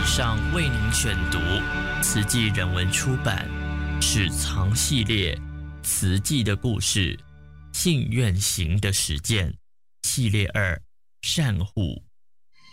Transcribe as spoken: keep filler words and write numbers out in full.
上为您选读慈济人文出版史藏系列慈济的故事信愿行的实践系列二善护。